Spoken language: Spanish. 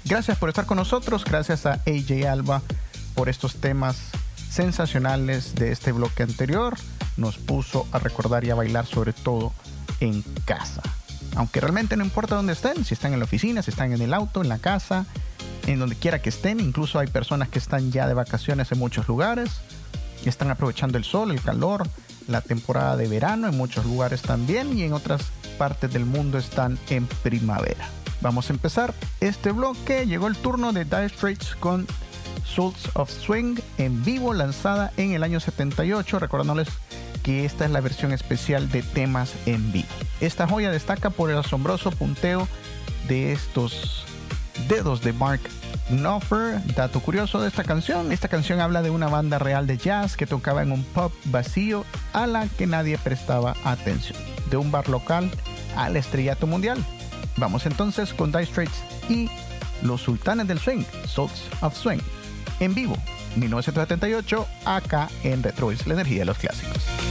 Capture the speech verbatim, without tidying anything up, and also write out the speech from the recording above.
Gracias por estar con nosotros, gracias a A J Alba por estos temas sensacionales de este bloque anterior. Nos puso a recordar y a bailar, sobre todo en casa. Aunque realmente no importa dónde estén, si están en la oficina, si están en el auto, en la casa, en donde quiera que estén. Incluso hay personas que están ya de vacaciones en muchos lugares, que están aprovechando el sol, el calor, la temporada de verano en muchos lugares también, y en otras partes del mundo están en primavera. Vamos a empezar este bloque. Llegó el turno de Dire Straits con Souls of Swing en vivo, lanzada en el año setenta y ocho, recordándoles que esta es la versión especial de temas en vivo. Esta joya destaca por el asombroso punteo de estos dedos de Mark Knopfler. Dato curioso de esta canción: esta canción habla de una banda real de jazz que tocaba en un pub vacío a la que nadie prestaba atención, de un bar local al estrellato mundial. Vamos entonces con Dire Straits y los Sultanes del Swing, Souls of Swing, en vivo, mil novecientos setenta y ocho, acá en Retro, la energía de los clásicos.